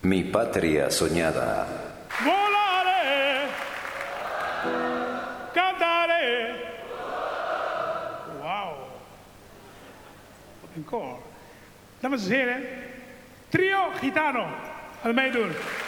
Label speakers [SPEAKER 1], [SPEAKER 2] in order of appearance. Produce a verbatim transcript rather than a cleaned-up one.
[SPEAKER 1] Mi patria soñada.
[SPEAKER 2] Volare, cantare. Wauw. Wat een koor. Dames en heren, trio Gitano. Gaan meedoen.